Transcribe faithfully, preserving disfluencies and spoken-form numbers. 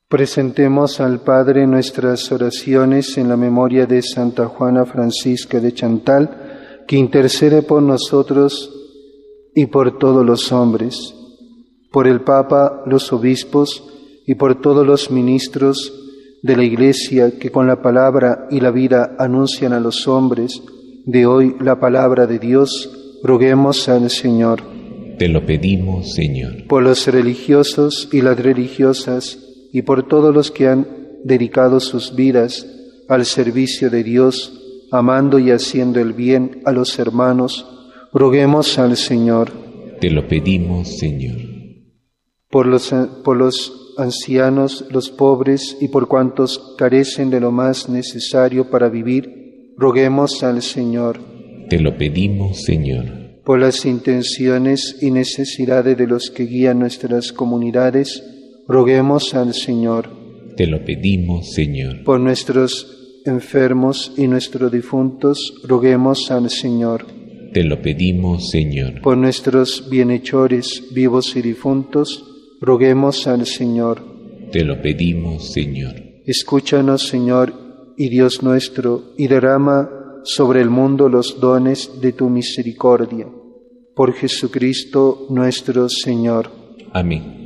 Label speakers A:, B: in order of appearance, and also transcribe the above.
A: Presentemos al Padre nuestras oraciones en la memoria de Santa Juana Francisca de Chantal, que intercede por nosotros y por todos los hombres, por el Papa, los obispos y por todos los ministros de la Iglesia que con la palabra y la vida anuncian a los hombres de hoy la palabra de Dios. Roguemos al Señor.
B: Te lo pedimos, Señor.
A: Por los religiosos y las religiosas y por todos los que han dedicado sus vidas al servicio de Dios, amando y haciendo el bien a los hermanos, roguemos al Señor.
B: Te lo pedimos, Señor.
A: Por los, por los ancianos, los pobres y por cuantos carecen de lo más necesario para vivir, roguemos al Señor.
B: Te lo pedimos, Señor.
A: Por las intenciones y necesidades de los que guían nuestras comunidades, roguemos al Señor.
B: Te lo pedimos, Señor.
A: Por nuestros enfermos y nuestros difuntos, roguemos al Señor.
B: Te lo pedimos, Señor.
A: Por nuestros bienhechores vivos y difuntos, roguemos al Señor.
B: Te lo pedimos, Señor.
A: Escúchanos, Señor, y Dios nuestro, y derrama sobre el mundo los dones de tu misericordia. Por Jesucristo nuestro Señor.
B: Amén.